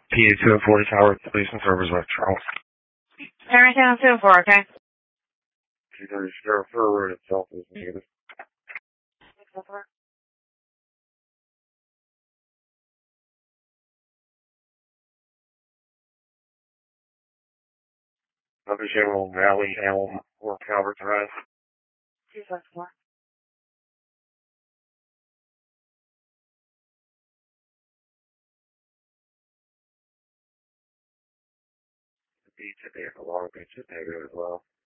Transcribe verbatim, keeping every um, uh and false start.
P A two oh four Tower, police and service with Charles. Tarrantine two oh four, okay? two thirty Sierra Fur Road itself is negative. Another General Valley, Elm, or Calvert Drive. two five four. The beach at the Long Beach is negative as well.